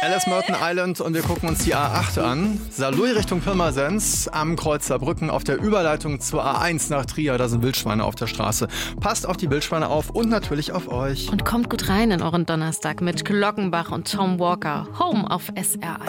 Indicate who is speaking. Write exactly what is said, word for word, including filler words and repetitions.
Speaker 1: Alice Merton Island und wir gucken uns die A acht an. Saarlouis Richtung Pirmasens am Kreuz Saarbrücken auf der Überleitung zur A eins nach Trier. Da sind Wildschweine auf der Straße. Passt auf die Wildschweine auf und natürlich auf euch.
Speaker 2: Und kommt gut rein in euren Donnerstag mit Glockenbach und Tom Walker. Home auf S R eins.